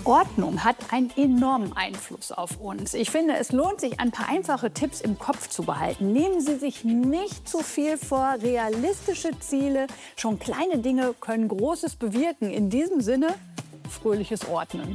Ordnung hat einen enormen Einfluss auf uns. Ich finde, es lohnt sich, ein paar einfache Tipps im Kopf zu behalten. Nehmen Sie sich nicht zu viel vor, realistische Ziele. Schon kleine Dinge können Großes bewirken. In diesem Sinne, fröhliches Ordnen.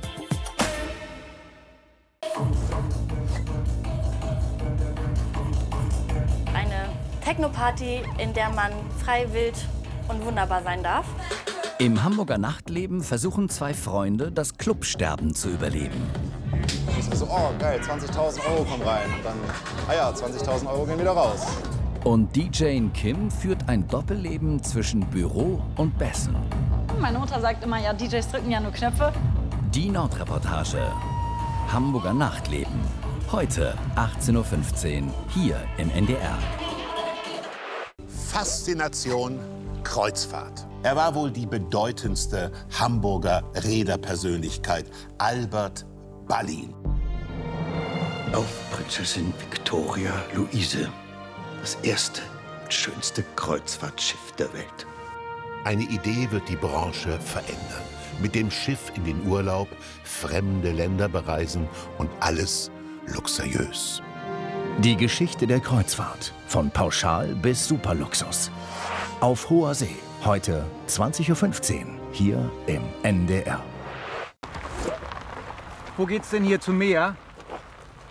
Eine Techno-Party, in der man frei, wild und wunderbar sein darf. Im Hamburger Nachtleben versuchen zwei Freunde, das Clubsterben zu überleben. Das ist so, oh geil, 20.000 € kommen rein. Und dann, ah ja, 20.000 € gehen wieder raus. Und DJ Kim führt ein Doppelleben zwischen Büro und Bessen. Meine Mutter sagt immer, ja, DJs drücken ja nur Knöpfe. Die Nordreportage. Hamburger Nachtleben. Heute 18:15 Uhr hier im NDR. Faszination Kreuzfahrt. Er war wohl die bedeutendste Hamburger Reederpersönlichkeit, Albert Ballin. Auf Prinzessin Victoria Luise. Das erste und schönste Kreuzfahrtschiff der Welt. Eine Idee wird die Branche verändern. Mit dem Schiff in den Urlaub, fremde Länder bereisen und alles luxuriös. Die Geschichte der Kreuzfahrt. Von Pauschal bis Superluxus. Auf hoher See. Heute 20:15 Uhr hier im NDR. Wo geht's denn hier zum Meer?